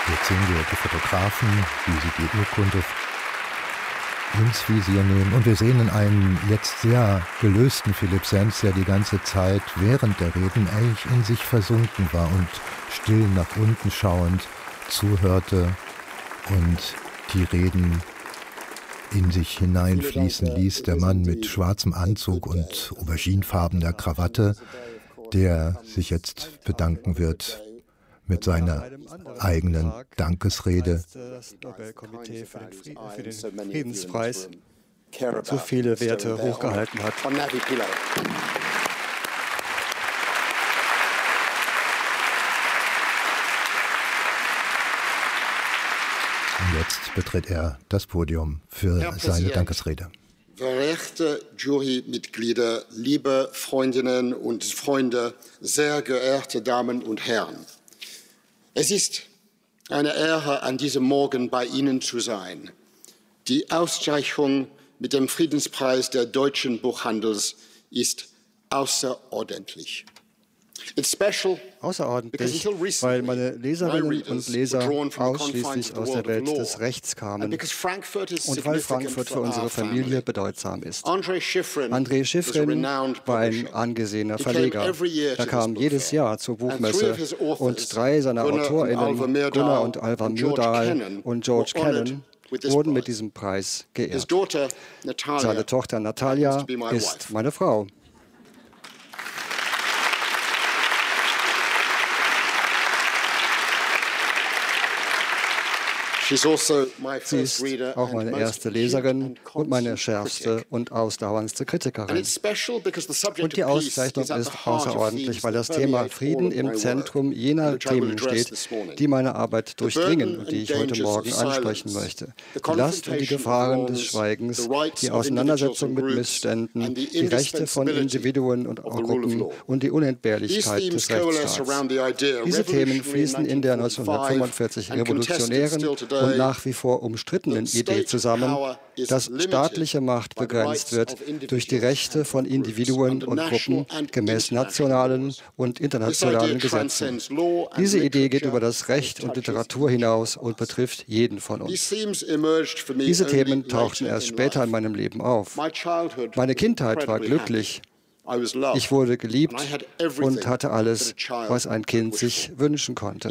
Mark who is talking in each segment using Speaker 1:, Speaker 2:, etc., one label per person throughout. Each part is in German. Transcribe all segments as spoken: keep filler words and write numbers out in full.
Speaker 1: Jetzt sehen wir die Fotografen, wie sie die Urkunde ins Visier nehmen. Und wir sehen in einem jetzt sehr gelösten Philipp Sands, der die ganze Zeit während der Reden eigentlich in sich versunken war und still nach unten schauend zuhörte und die Reden in sich hineinfließen ließ. Der Mann mit schwarzem Anzug und auberginefarbener Krawatte, der sich jetzt bedanken wird mit seiner eigenen Dankesrede.
Speaker 2: Das Nobelkomitee für den, Frieden, für den Friedenspreis so viele Werte hochgehalten hat.
Speaker 1: Und jetzt betritt er das Podium für seine Dankesrede.
Speaker 3: Verehrte Jurymitglieder, liebe Freundinnen und Freunde, sehr geehrte Damen und Herren. Es ist eine Ehre, an diesem Morgen bei Ihnen zu sein. Die Auszeichnung mit dem Friedenspreis der deutschen Buchhandels ist außerordentlich. It's special,
Speaker 2: außerordentlich, weil meine Leserinnen und Leser ausschließlich aus der Welt des Rechts kamen und weil Frankfurt für unsere Familie bedeutsam ist. André Schifrin war ein angesehener Verleger. Er kam jedes Jahr zur Buchmesse und drei seiner AutorInnen, Gunnar und Alva Myrdal und George Kennan, wurden mit diesem Preis geehrt. Seine Tochter Natalia ist meine Frau. Sie ist auch meine erste Leserin und meine schärfste und ausdauerndste Kritikerin. Und die Auszeichnung ist außerordentlich, weil das Thema Frieden im Zentrum jener Themen steht, die meine Arbeit durchdringen und die ich heute Morgen ansprechen möchte. Die Last und die Gefahren des Schweigens, die Auseinandersetzung mit Missständen, die Rechte von Individuen und Gruppen und die Unentbehrlichkeit des Rechtsstaats. Diese Themen fließen in der neunzehnhundertfünfundvierzig revolutionären und nach wie vor umstrittenen Idee zusammen, dass staatliche Macht begrenzt wird durch die Rechte von Individuen und Gruppen gemäß nationalen und internationalen Gesetzen. Diese Idee geht über das Recht und Literatur hinaus und betrifft jeden von uns. Diese Themen tauchten erst später in meinem Leben auf. Meine Kindheit war glücklich. Ich wurde geliebt und hatte alles, was ein Kind sich wünschen konnte.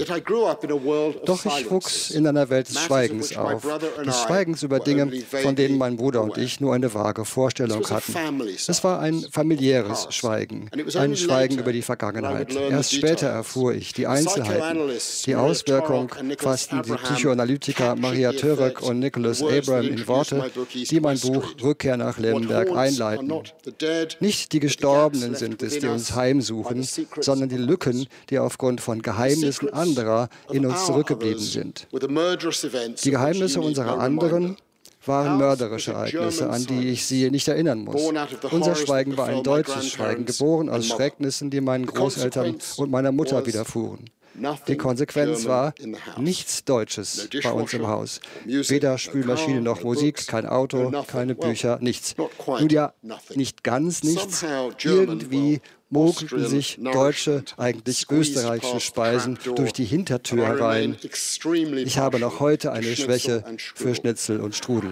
Speaker 2: Doch ich wuchs in einer Welt des Schweigens auf, des Schweigens über Dinge, von denen mein Bruder und ich nur eine vage Vorstellung hatten. Es war ein familiäres Schweigen, ein Schweigen über die Vergangenheit. Erst später erfuhr ich die Einzelheiten. Die Auswirkung fassten die Psychoanalytiker Maria Turek und Nicholas Abraham in Worte, die mein Buch Rückkehr nach Lemberg einleiten. Nicht die Gestorbenen sind es, die uns heimsuchen, sondern die Lücken, die aufgrund von Geheimnissen anderer in uns zurückgeblieben sind. Die Geheimnisse unserer anderen waren mörderische Ereignisse, an die ich sie nicht erinnern muss. Unser Schweigen war ein deutsches Schweigen, geboren aus Schrecknissen, die meinen Großeltern und meiner Mutter widerfuhren. Die Konsequenz war nichts Deutsches bei uns im Haus. Weder Spülmaschine noch Musik, kein Auto, keine Bücher, nichts. Nun ja, nicht ganz nichts. Irgendwie mogelten sich deutsche, eigentlich österreichische Speisen durch die Hintertür herein. Ich habe noch heute eine Schwäche für Schnitzel und Strudel.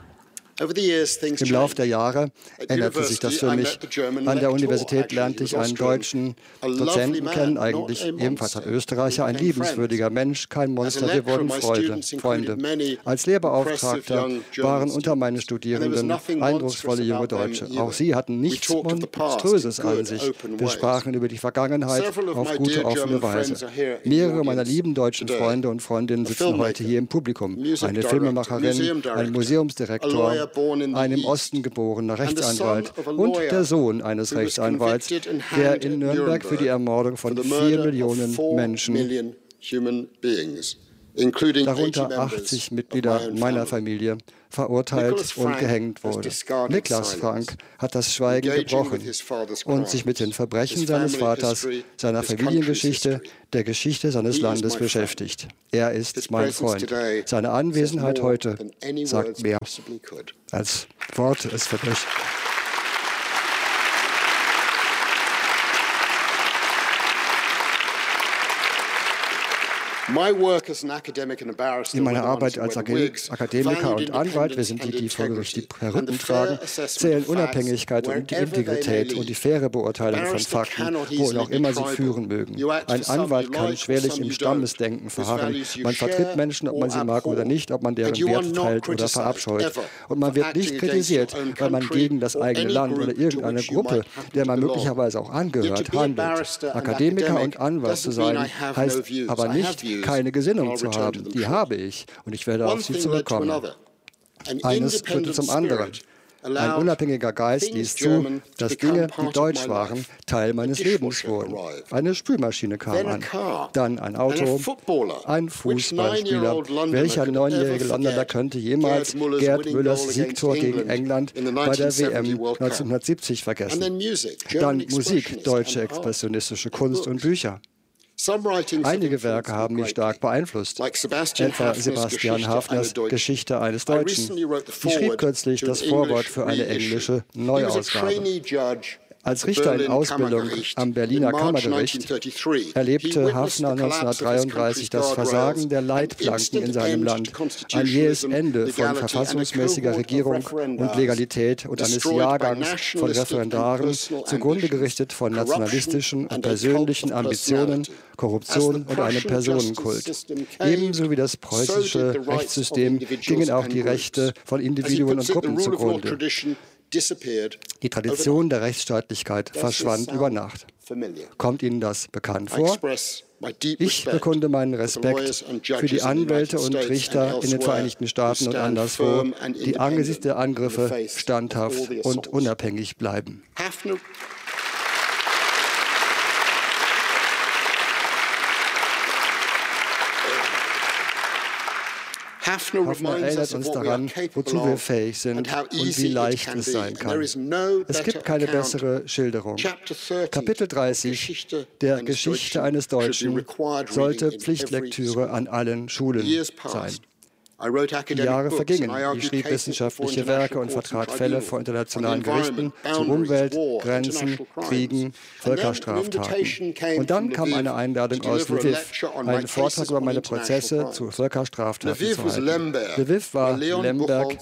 Speaker 2: Im Laufe der Jahre änderte sich das für mich. An der Universität lernte ich einen deutschen Dozenten kennen, eigentlich ebenfalls ein Österreicher, ein liebenswürdiger Mensch, kein Monster, wir wurden Freunde. Freunde. Als Lehrbeauftragter waren unter meinen Studierenden eindrucksvolle junge Deutsche. Auch sie hatten nichts Monströses an sich. Wir sprachen über die Vergangenheit auf gute, offene Weise. Mehrere meiner lieben deutschen Freunde und Freundinnen sitzen heute hier im Publikum. Eine Filmemacherin, ein Museumsdirektor, ein im Osten geborener Rechtsanwalt und der Sohn eines Rechtsanwalts, der in Nürnberg für die Ermordung von vier Millionen Menschen, darunter achtzig Mitglieder meiner Familie, verurteilt und gehängt wurde. Niklas Frank hat das Schweigen gebrochen und sich mit den Verbrechen seines Vaters, seiner Familiengeschichte, der Geschichte seines Landes beschäftigt. Er ist mein Freund. Seine Anwesenheit heute sagt mehr als Worte es verdrückt. In meiner Arbeit als Akademiker und Anwalt, wir sind die, die vor Gericht die Perücken tragen, zählen Unabhängigkeit und die Integrität und die faire Beurteilung von Fakten, wo auch immer sie führen mögen. Ein Anwalt kann schwerlich im Stammesdenken verharren. Man vertritt Menschen, ob man sie mag oder nicht, ob man deren Wert teilt oder verabscheut. Und man wird nicht kritisiert, weil man gegen das eigene Land oder irgendeine Gruppe, der man möglicherweise auch angehört, handelt. Akademiker und Anwalt zu sein, heißt aber nicht, keine Gesinnung zu haben. Die habe ich und ich werde auf sie zurückkommen. Eines führte zum anderen. Ein unabhängiger Geist ließ zu, dass Dinge, die deutsch waren, Teil meines Lebens wurden. Eine Spülmaschine kam an, dann ein Auto, ein Fußballspieler. Welcher neunjährige Londoner könnte jemals Gerd Müllers Siegtor gegen England bei der W M neunzehnhundertsiebzig vergessen? Dann Musik, deutsche expressionistische Kunst und Bücher. Einige Werke haben mich stark beeinflusst, etwa Sebastian Hafners Geschichte eines Deutschen. Ich schrieb kürzlich das Vorwort für eine englische Neuausgabe. Als Richter in Ausbildung am Berliner Kammergericht erlebte Hafner neunzehnhundertdreiunddreißig das Versagen der Leitplanken in seinem Land, ein jähes Ende von verfassungsmäßiger Regierung und Legalität und eines Jahrgangs von Referendaren, zugrunde gerichtet von nationalistischen und persönlichen Ambitionen, Korruption und einem Personenkult. Ebenso wie das preußische Rechtssystem gingen auch die Rechte von Individuen und Gruppen zugrunde. Die Tradition der Rechtsstaatlichkeit verschwand über Nacht. Kommt Ihnen das bekannt vor? Ich bekunde meinen Respekt für die Anwälte und Richter in den Vereinigten Staaten und anderswo, die angesichts der Angriffe standhaft und unabhängig bleiben. Hafner erinnert uns daran, wozu wir fähig sind und wie leicht es sein kann. Es gibt keine bessere Schilderung. Kapitel dreißig der Geschichte eines Deutschen sollte Pflichtlektüre an allen Schulen sein. Die Jahre vergingen. Ich schrieb wissenschaftliche Werke und vertrat Fälle vor internationalen Gerichten zu Umwelt, Grenzen, Kriegen, Völkerstraftaten. Und dann kam eine Einladung aus Lviv, einen Vortrag über meine Prozesse zu Völkerstraftaten zu halten. Lviv war Lemberg,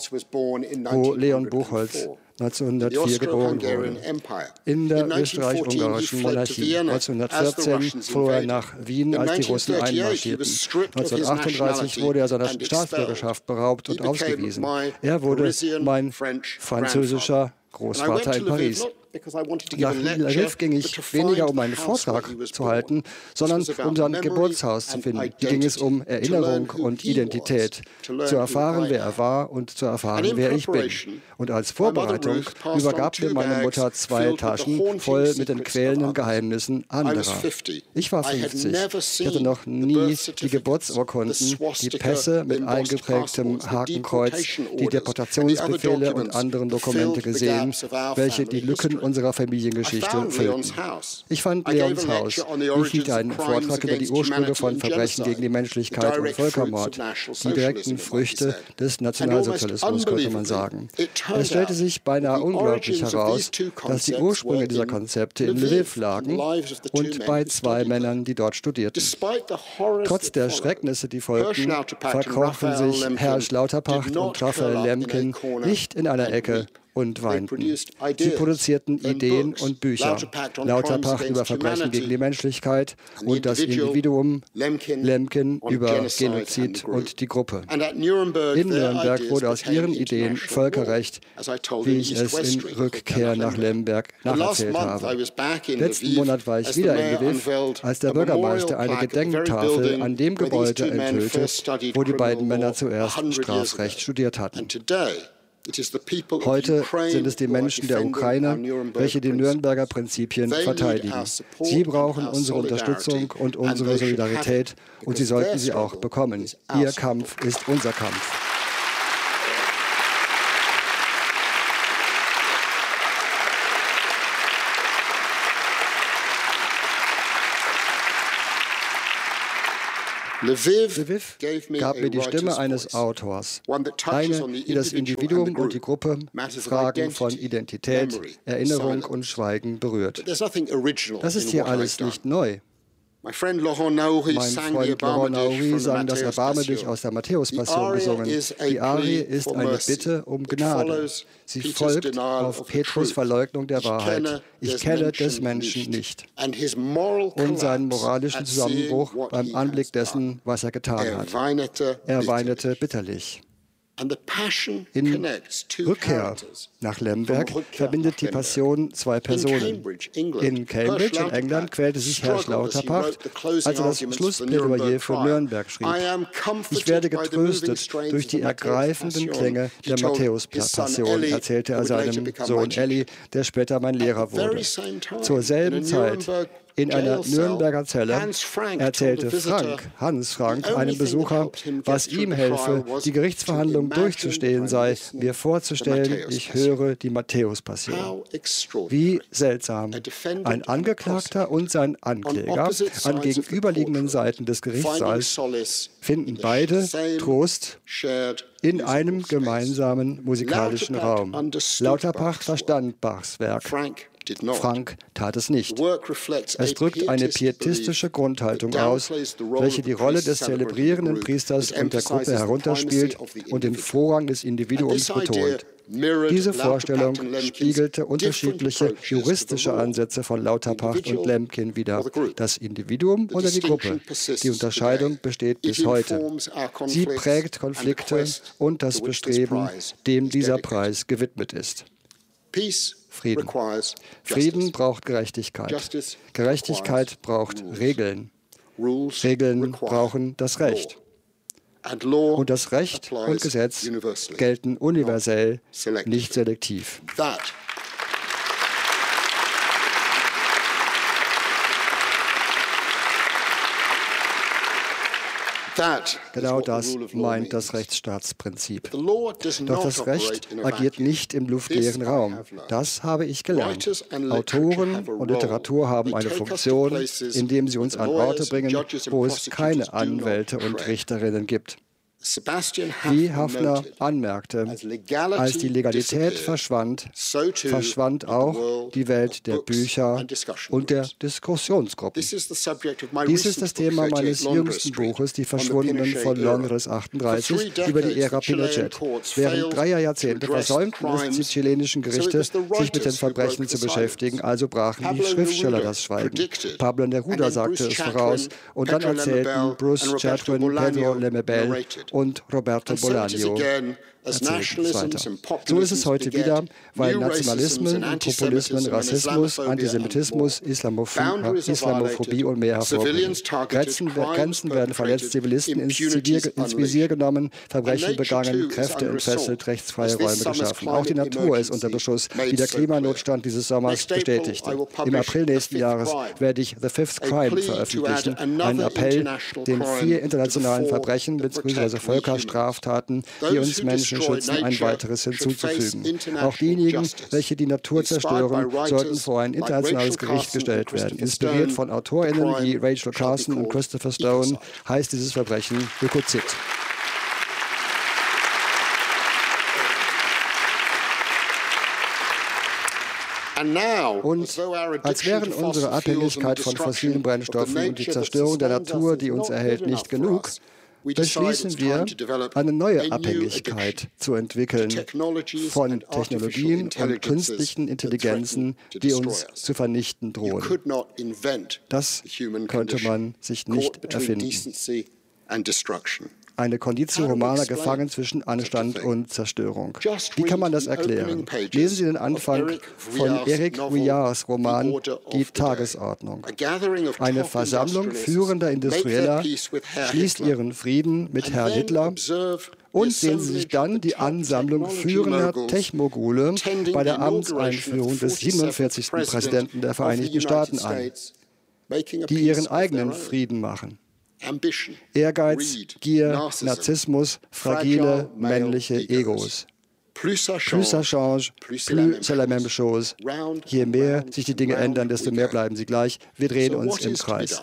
Speaker 2: wo Leon Buchholz neunzehnhundertvier geboren wurde. In der österreich-ungarischen Monarchie. neunzehnhundertvierzehn floh er nach Wien, als die Russen einmarschierten. neunzehnhundertachtunddreißig wurde er seiner Staatsbürgerschaft beraubt und ausgewiesen. Er wurde mein französischer Großvater in Paris. Nach Lviv ging ich weniger, um einen Vortrag zu halten, sondern um sein Geburtshaus zu finden. Hier ging es um Erinnerung und Identität, zu erfahren, wer er war und zu erfahren, wer ich bin. Und als Vorbereitung übergab mir meine Mutter zwei Taschen voll mit den quälenden Geheimnissen anderer. Ich war fünfzig. Ich hatte noch nie die Geburtsurkunden, die Pässe mit eingeprägtem Hakenkreuz, die Deportationsbefehle und anderen Dokumente gesehen, welche die Lücken unserer Familiengeschichte füllten. Ich fand Leons Haus. Ich hielt einen Vortrag über die Ursprünge von Verbrechen gegen die Menschlichkeit und Völkermord, die direkten Früchte des Nationalsozialismus, könnte man sagen. Es stellte sich beinahe unglaublich heraus, dass die Ursprünge dieser Konzepte in Lviv lagen und bei zwei Männern, die dort studierten. Trotz der Schrecknisse, die folgten, verkrochen sich Herr Lauterpacht und Raphael Lemkin nicht in einer Ecke und weinten. Sie produzierten Ideen und Bücher. Lauterpacht über Verbrechen gegen die Menschlichkeit und das Individuum, Lemkin über Genozid und die Gruppe. In Nürnberg wurde aus ihren Ideen Völkerrecht, wie ich es in Rückkehr nach Lemberg nacherzählt habe. Letzten Monat war ich wieder in Lviv, als der Bürgermeister eine Gedenktafel an dem Gebäude enthüllte, wo die beiden Männer zuerst Strafrecht studiert hatten. Heute sind es die Menschen der Ukraine, welche die Nürnberger Prinzipien verteidigen. Sie brauchen unsere Unterstützung und unsere Solidarität und sie sollten sie auch bekommen. Ihr Kampf ist unser Kampf. Lviv gab mir die Stimme eines Autors, eine, die das Individuum und die Gruppe, Fragen von Identität, Erinnerung und Schweigen berührt. Das ist hier alles nicht neu.
Speaker 3: Mein Freund Laurent Naouri
Speaker 2: sang das Erbarme dich aus der Matthäus-Passion gesungen. Die Arie ist eine Bitte um Gnade. Sie folgt auf Petrus' Verleugnung der Wahrheit. Ich kenne des Menschen nicht. Und seinen moralischen Zusammenbruch beim Anblick dessen, was er getan hat. Er weinete bitterlich. In Rückkehr nach Lemberg verbindet die Passion zwei Personen. In Cambridge, in England, quälte sich Herr Lauterpacht, als er das Schlussplädoyer für Nürnberg schrieb. Ich werde getröstet durch die ergreifenden Klänge der Matthäus-Passion, erzählte er seinem Sohn Elli, der später mein Lehrer wurde. Zur selben Zeit, in einer Nürnberger Zelle, erzählte Frank, Hans Frank, einem Besucher, was ihm helfe, die Gerichtsverhandlung durchzustehen sei, mir vorzustellen, ich höre die Matthäus-Passion. Wie seltsam. Ein Angeklagter und sein Ankläger an gegenüberliegenden Seiten des Gerichtssaals finden beide Trost in einem gemeinsamen musikalischen Raum. Lauterpacht verstand Bachs Werk. Frank tat es nicht. Es drückt eine pietistische Grundhaltung aus, welche die Rolle des zelebrierenden Priesters und der Gruppe herunterspielt und den Vorrang des Individuums betont. Diese Vorstellung spiegelte unterschiedliche juristische Ansätze von Lauterpacht und Lemkin wider. Das Individuum oder die Gruppe? Die Unterscheidung besteht bis heute. Sie prägt Konflikte und das Bestreben, dem dieser Preis gewidmet ist. Frieden. Frieden braucht Gerechtigkeit. Gerechtigkeit braucht Regeln. Regeln brauchen das Recht. Und das Recht und Gesetz gelten universell, nicht selektiv. Genau das meint das Rechtsstaatsprinzip. Doch das Recht agiert nicht im luftleeren Raum. Das habe ich gelernt. Autoren und Literatur haben eine Funktion, indem sie uns an Orte bringen, wo es keine Anwälte und Richterinnen gibt. Wie Haffner anmerkte, als die Legalität verschwand, verschwand auch die Welt der Bücher und der Diskussionsgruppen. Dies ist das Thema meines jüngsten Buches, Die Verschwundenen von Londres achtunddreißig, über die Ära Pinochet. Während dreier Jahrzehnte versäumten es die chilenischen Gerichte, sich mit den Verbrechen zu beschäftigen, also brachen die Schriftsteller das Schweigen. Pablo Neruda sagte es voraus und dann erzählten Bruce Chatwin, Pedro Lemebel und Roberto Bolaño erzählten es weiter. So ist es heute wieder, weil Nationalismen und Populismen, Rassismus, Antisemitismus, Islamoph- Islamophobie und mehr hervorbringen. Grenzen, Grenzen werden verletzt, Zivilisten ins, Zivil, ins Visier genommen, Verbrechen begangen, Kräfte entfesselt, rechtsfreie Räume geschaffen. Auch die Natur ist unter Beschuss, wie der Klimanotstand dieses Sommers bestätigte. Im April nächsten Jahres werde ich The Fifth Crime veröffentlichen, einen Appell, den vier internationalen Verbrechen bzw. Völkerstraftaten, die uns Menschen schützen, ein weiteres hinzuzufügen. Auch diejenigen, welche die Natur zerstören, sollten vor ein internationales Gericht gestellt werden. Inspiriert von AutorInnen wie Rachel Carson und Christopher Stone heißt dieses Verbrechen Ökozid. Und als wären unsere Abhängigkeit von fossilen Brennstoffen und die Zerstörung der Natur, die uns erhält, nicht genug, beschließen wir, eine neue Abhängigkeit zu entwickeln von Technologien und künstlichen Intelligenzen, die uns zu vernichten drohen. Das könnte man sich nicht erfinden. Eine Conditio Humana gefangen zwischen Anstand und Zerstörung. Wie kann man das erklären? Lesen Sie den Anfang von Eric Vuillards Roman Die Tagesordnung. Eine Versammlung führender Industrieller schließt ihren Frieden mit Herrn Hitler und sehen Sie sich dann die Ansammlung führender Techmogule bei der Amtseinführung des siebenundvierzigsten Präsidenten der Vereinigten Staaten an, die ihren eigenen Frieden machen. Ehrgeiz, Gier, Narzissmus, fragile männliche Egos. Plus ça change, plus c'est la même chose. Je mehr sich die Dinge ändern, desto mehr bleiben sie gleich. Wir drehen uns im Kreis.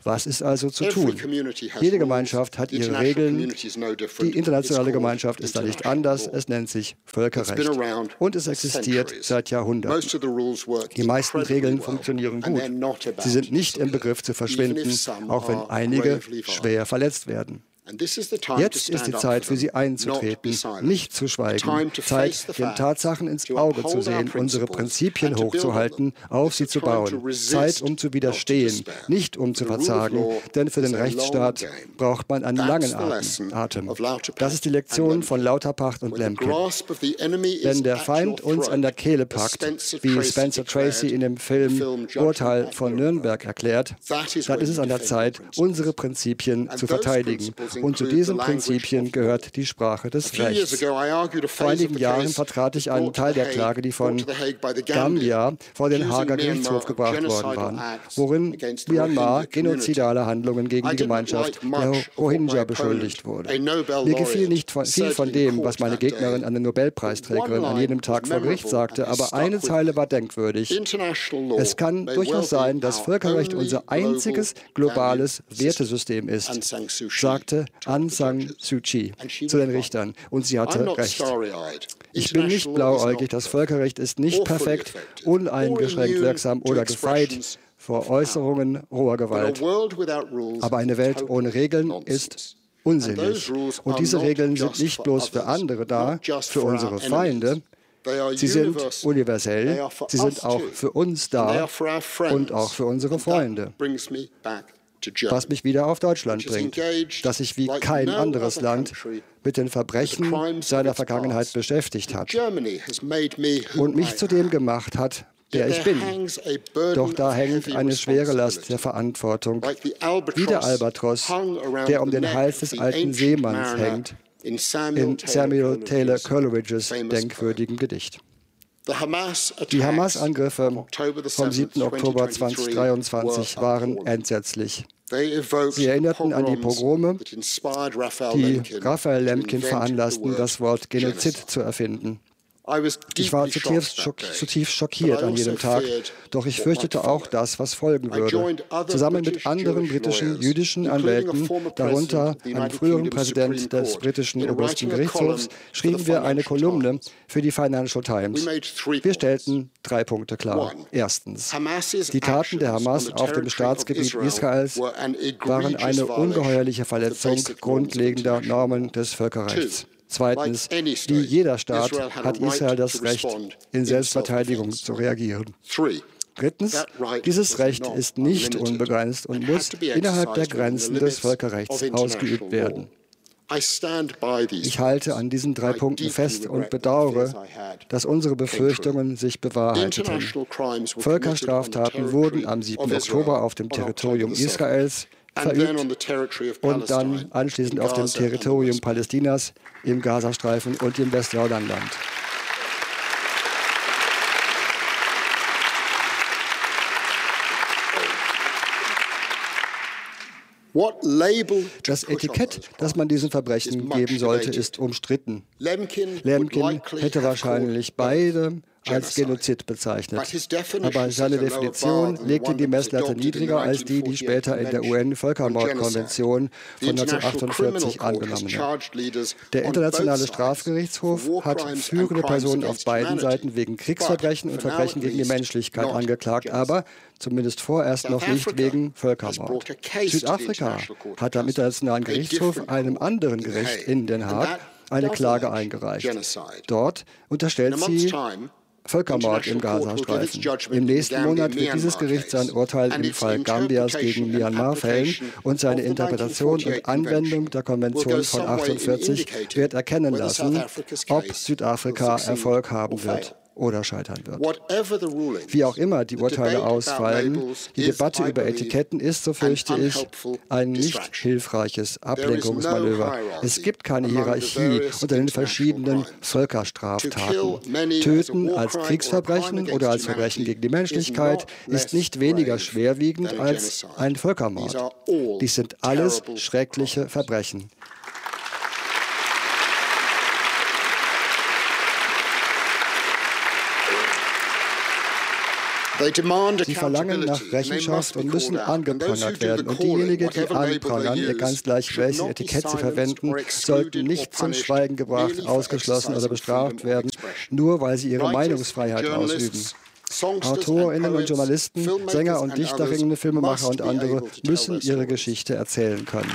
Speaker 2: Was ist also zu tun? Jede Gemeinschaft hat ihre Regeln. Die internationale Gemeinschaft ist da nicht anders. Es nennt sich Völkerrecht. Und es existiert seit Jahrhunderten. Die meisten Regeln funktionieren gut. Sie sind nicht im Begriff zu verschwinden, auch wenn einige schwer verletzt werden. Jetzt ist die Zeit für Sie einzutreten, nicht zu schweigen, Zeit, den Tatsachen ins Auge zu sehen, unsere Prinzipien hochzuhalten, auf sie zu bauen, Zeit, um zu widerstehen, nicht um zu verzagen, denn für den Rechtsstaat braucht man einen langen Atem. Das ist die Lektion von Lauterpacht und Lemkin. Wenn der Feind uns an der Kehle packt, wie Spencer Tracy in dem Film Urteil von Nürnberg erklärt, dann ist es an der Zeit, unsere Prinzipien zu verteidigen. Und zu diesen Prinzipien gehört die Sprache des Rechts. Vor einigen Jahren vertrat ich einen Teil der Klage, die von Gambia vor den Haager Gerichtshof gebracht worden war, worin Myanmar genozidale Handlungen gegen die Gemeinschaft der Rohingya beschuldigt wurde. Mir gefiel nicht viel von dem, was meine Gegnerin, eine Nobelpreisträgerin, an jedem Tag vor Gericht sagte, aber eine Zeile war denkwürdig. Es kann durchaus sein, dass Völkerrecht unser einziges globales Wertesystem ist, sagte Aung San Suu Kyi zu den Richtern, und sie hatte recht. Ich bin nicht blauäugig, das Völkerrecht ist nicht perfekt, uneingeschränkt wirksam oder gefeit vor Äußerungen roher Gewalt. Aber eine Welt ohne Regeln ist unsinnig. Und diese Regeln sind nicht bloß für andere da, für unsere Feinde. Sie sind universell, sie sind auch für uns da und auch für unsere Freunde. Was mich wieder auf Deutschland bringt, das sich wie kein anderes Land mit den Verbrechen seiner Vergangenheit beschäftigt hat und mich zu dem gemacht hat, der ich bin. Doch da hängt eine schwere Last der Verantwortung, wie der Albatros, der um den Hals des alten Seemanns hängt, in Samuel Taylor Coleridges denkwürdigem Gedicht. Die Hamas-Angriffe vom siebten Oktober zweitausenddreiundzwanzig waren entsetzlich. Sie erinnerten an die Pogrome, die Raphael Lemkin veranlassten, das Wort Genozid zu erfinden. Ich war zutiefst, schock, zutiefst schockiert an jedem Tag, doch ich fürchtete auch das, was folgen würde. Zusammen mit anderen britischen jüdischen Anwälten, darunter einem früheren Präsident des britischen obersten Gerichtshofs, schrieben wir eine Kolumne für die Financial Times. Wir stellten drei Punkte klar. Erstens, die Taten der Hamas auf dem Staatsgebiet Israels waren eine ungeheuerliche Verletzung grundlegender Normen des Völkerrechts. Zweitens, wie jeder Staat hat Israel das Recht, in Selbstverteidigung zu reagieren. Drittens, dieses Recht ist nicht unbegrenzt und muss innerhalb der Grenzen des Völkerrechts ausgeübt werden. Ich halte an diesen drei Punkten fest und bedauere, dass unsere Befürchtungen sich bewahrheiteten. Völkerstraftaten wurden am siebten Oktober auf dem Territorium Israels verübt und dann anschließend auf dem Territorium Palästinas, im Gazastreifen und im Westjordanland. Das Etikett, das man diesen Verbrechen geben sollte, ist umstritten. Lemkin hätte wahrscheinlich beide als Genozid bezeichnet. Aber seine Definition legte die Messlatte niedriger als die, die später in der U N-Völkermordkonvention von neunzehnhundertachtundvierzig angenommen wird. Der Internationale Strafgerichtshof hat führende Personen auf beiden Seiten wegen Kriegsverbrechen und Verbrechen gegen die Menschlichkeit angeklagt, aber zumindest vorerst noch nicht wegen Völkermord. Südafrika hat am Internationalen Gerichtshof, einem anderen Gericht in Den Haag, eine Klage eingereicht. Dort unterstellt sie Völkermord im Gazastreifen. Im nächsten Monat wird dieses Gericht sein Urteil im Fall Gambias gegen Myanmar fällen und seine Interpretation und Anwendung der Konvention von achtundvierzig wird erkennen lassen, ob Südafrika Erfolg haben wird oder scheitern wird. Wie auch immer die Urteile ausfallen, die Debatte über Etiketten ist, so fürchte ich, ein nicht hilfreiches Ablenkungsmanöver. Es gibt keine Hierarchie unter den verschiedenen Völkerstraftaten. Töten als Kriegsverbrechen oder als Verbrechen gegen die Menschlichkeit ist nicht weniger schwerwiegend als ein Völkermord. Dies sind alles schreckliche Verbrechen. Sie verlangen nach Rechenschaft und müssen angeprangert werden. Und diejenigen, die anprangern, ihr ganz gleich welches Etikett sie verwenden, sollten nicht zum Schweigen gebracht, ausgeschlossen oder bestraft werden, nur weil sie ihre Meinungsfreiheit ausüben. AutorInnen und Journalisten, Sänger und Dichterinnen, Filmemacher und andere müssen ihre Geschichte erzählen können.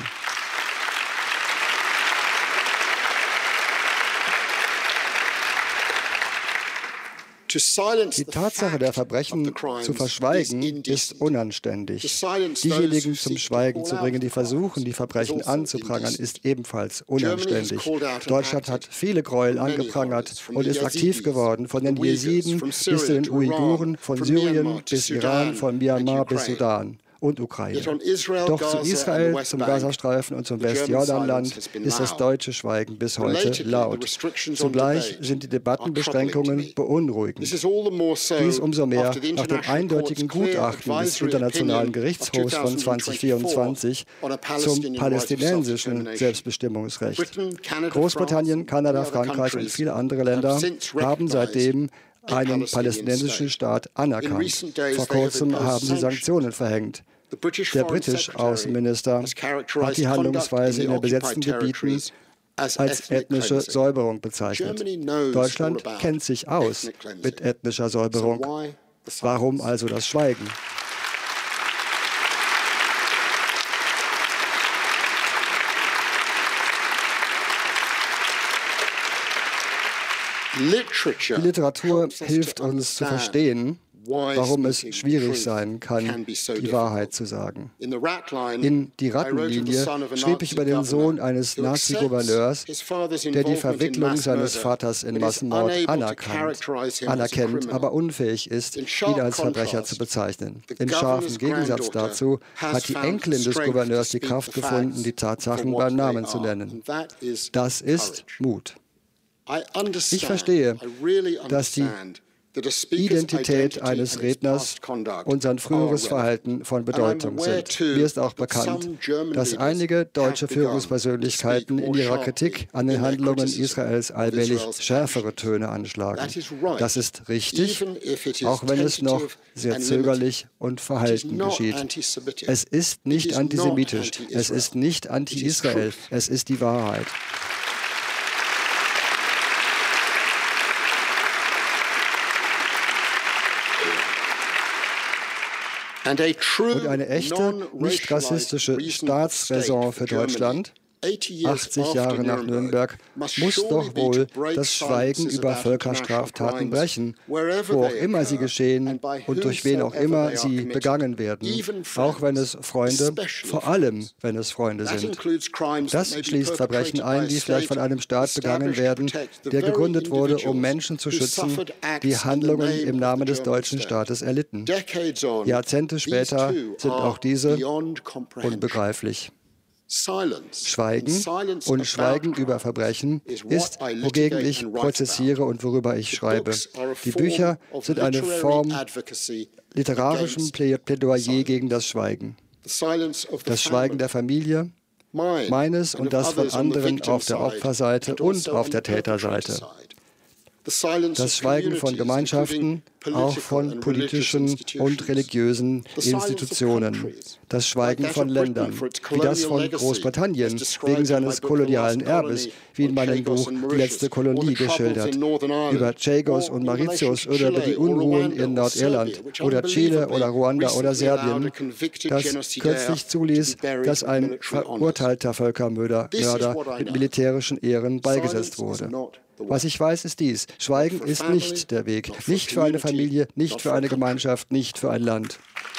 Speaker 2: Die Tatsache der Verbrechen zu verschweigen, ist unanständig. Diejenigen zum Schweigen zu bringen, die versuchen, die Verbrechen anzuprangern, ist ebenfalls unanständig. Deutschland hat viele Gräuel angeprangert und ist aktiv geworden, von den Jesiden bis zu den Uiguren, von Syrien bis Iran, von Myanmar bis Sudan und Ukraine. Doch zu Israel, zum Gazastreifen und zum Westjordanland ist das deutsche Schweigen bis heute laut. Zugleich sind die Debattenbeschränkungen beunruhigend. Dies umso mehr nach dem eindeutigen Gutachten des Internationalen Gerichtshofs von zweitausendvierundzwanzig zum palästinensischen Selbstbestimmungsrecht. Großbritannien, Kanada, Frankreich und viele andere Länder haben seitdem einen palästinensischen Staat anerkannt. Vor kurzem haben sie Sanktionen verhängt. Der britische Außenminister hat die Handlungsweise in den besetzten Gebieten als ethnische Säuberung bezeichnet. Deutschland kennt sich aus mit ethnischer Säuberung. Warum also das Schweigen? Die Literatur hilft uns zu verstehen, warum es schwierig sein kann, die Wahrheit zu sagen. In Die Rattenlinie schrieb ich über den Sohn eines Nazi-Gouverneurs, der die Verwicklung seines Vaters in Massenmord anerkannt, anerkennt, aber unfähig ist, ihn als Verbrecher zu bezeichnen. In scharfem Gegensatz dazu hat die Enkelin des Gouverneurs die Kraft gefunden, die Tatsachen beim Namen zu nennen. Das ist Mut. Ich verstehe, dass die Identität eines Redners und sein früheres Verhalten von Bedeutung sind. Mir ist auch bekannt, dass einige deutsche Führungspersönlichkeiten in ihrer Kritik an den Handlungen Israels allmählich schärfere Töne anschlagen. Das ist richtig, auch wenn es noch sehr zögerlich und verhalten geschieht. Es ist nicht antisemitisch, es ist nicht anti-Israel, es ist die Wahrheit. Und eine echte, nicht rassistische Staatsräson für Deutschland, achtzig Jahre nach Nürnberg, muss doch wohl das Schweigen über Völkerstraftaten brechen, wo auch immer sie geschehen und durch wen auch immer sie begangen werden, auch wenn es Freunde, vor allem wenn es Freunde sind. Das schließt Verbrechen ein, die vielleicht von einem Staat begangen werden, der gegründet wurde, um Menschen zu schützen, die Handlungen im Namen des deutschen Staates erlitten. Jahrzehnte später sind auch diese unbegreiflich. Schweigen und Schweigen über Verbrechen ist, wogegen ich prozessiere und worüber ich schreibe. Die Bücher sind eine Form literarischen Plädoyer gegen das Schweigen. Das Schweigen der Familie, meines und das von anderen auf der Opferseite und auf der Täterseite. Das Schweigen von Gemeinschaften, auch von politischen und religiösen Institutionen. Das Schweigen von Ländern, wie das von Großbritannien, wegen seines kolonialen Erbes, wie in meinem Buch Die letzte Kolonie geschildert, über Chagos und Mauritius oder über die Unruhen in Nordirland oder Chile oder Ruanda oder Serbien, das kürzlich zuließ, dass ein verurteilter Völkermörder mit militärischen Ehren beigesetzt wurde. Was ich weiß, ist dies: Schweigen ist nicht der Weg. Nicht für eine Familie, nicht für eine Gemeinschaft, nicht für ein Land.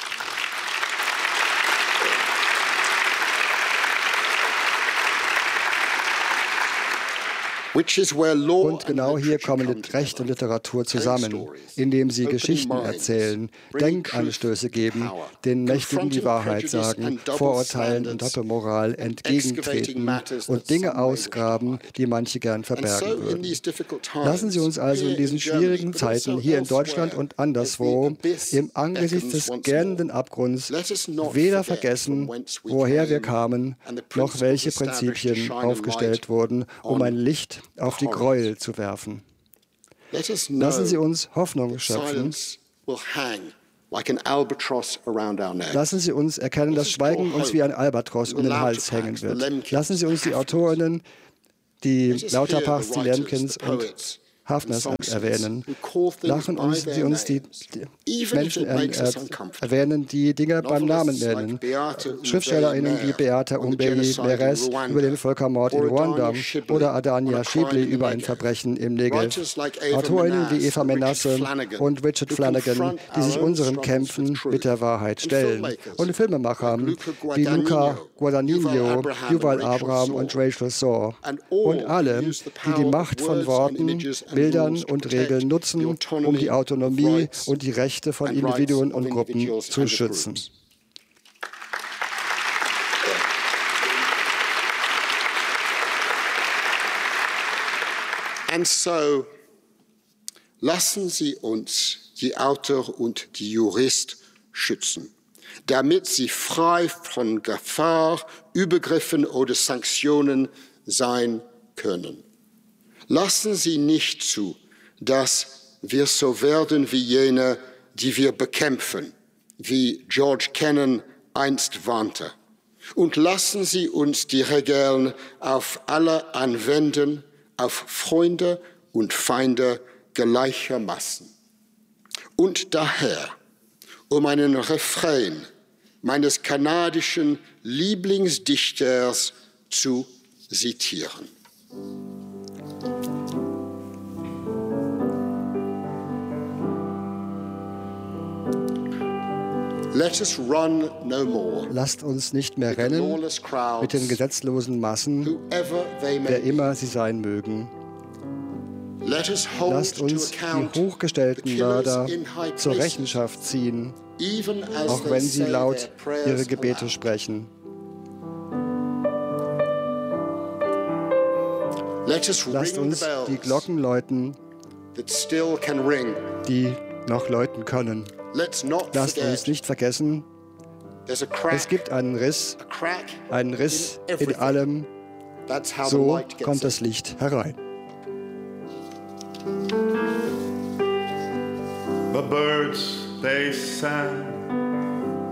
Speaker 2: Und genau hier kommen Recht und Literatur zusammen, indem sie Geschichten erzählen, Denkanstöße geben, den Mächtigen die Wahrheit sagen, Vorurteilen und Doppelmoral entgegentreten und Dinge ausgraben, die manche gern verbergen würden. Lassen Sie uns also in diesen schwierigen Zeiten hier in Deutschland und anderswo im Angesicht des gähnenden Abgrunds weder vergessen, woher wir kamen, noch welche Prinzipien aufgestellt wurden, um ein Licht auf die Gräuel zu werfen. Lassen Sie uns Hoffnung schöpfen, Lassen Sie uns erkennen, dass Schweigen uns wie ein Albatros um den Hals hängen wird. Lassen Sie uns die Autorinnen, die Lauterpachts, die Lemkins und Haffners erwähnen. Lachen uns, Sie uns die, die Menschen äh, erwähnen, die Dinge beim Namen nennen. SchriftstellerInnen wie Beata Umbeli-Meres über den Völkermord in Ruanda oder Adania Shibli über ein Verbrechen im Negev. AutorInnen wie Eva Menasse und Richard Flanagan, die sich unseren Kämpfen mit der Wahrheit stellen. Und Filmemacher wie Luca Guadagnino, Yuval Abraham und Rachel Saw. Und alle, die die Macht von Worten, Bildern und Regeln nutzen, um die Autonomie und die Rechte von Individuen und Gruppen zu schützen.
Speaker 3: And so, lassen Sie uns die Autor und die Jurist schützen, damit sie frei von Gefahr, Übergriffen oder Sanktionen sein können. Lassen Sie nicht zu, dass wir so werden wie jene, die wir bekämpfen, wie George Kennan einst warnte. Und lassen Sie uns die Regeln auf alle anwenden, auf Freunde und Feinde gleichermaßen. Und daher, um einen Refrain meines kanadischen Lieblingsdichters zu zitieren. Let us run no more.
Speaker 2: Lasst uns nicht mehr rennen mit den gesetzlosen Massen, wer immer sie sein mögen. Lasst uns die hochgestellten Mörder zur Rechenschaft ziehen, auch wenn sie laut ihre Gebete sprechen. Lasst uns die Glocken läuten, die noch läuten können. Lasst uns nicht vergessen, es gibt einen Riss, einen Riss in allem, so kommt das Licht herein.
Speaker 4: The birds, they sang